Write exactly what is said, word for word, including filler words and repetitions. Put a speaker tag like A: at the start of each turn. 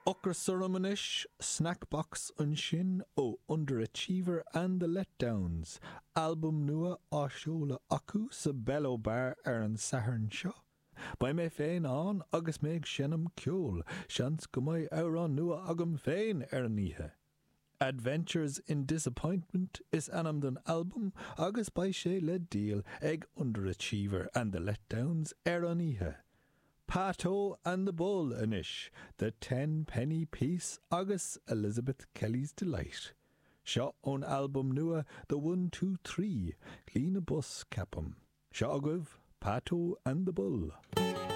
A: Okra Suramanis, Snackbox Unshin, O Underachiever and the Letdowns, album nua Ashola Aku sa Bello Bar Aaron Sahern Shaw. By me féin an, agus meg shenam kjol, shans gumai auron nua agam féin ernihe. Adventures in Disappointment is anam den album, agus by she led deal, egg Underachiever and the Letdowns ernihe. Pato and the Bull anish, the ten penny piece, agus Elizabeth Kelly's Delight. Shot on album nua, the one, two, three, Lena Bus Capum. Shot Pato and the Bull.